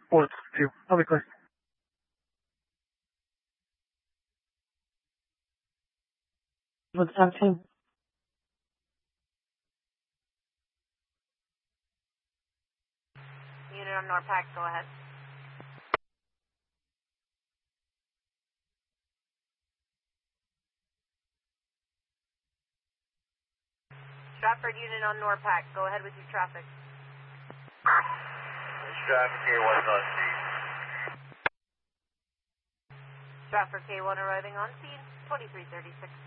Port 2. I'll be clear. What's that team? Unit on NORPAC, go ahead. Stratford unit on NORPAC, go ahead with your traffic. Stratford K1 on scene. Stratford K1 arriving on scene, 2336.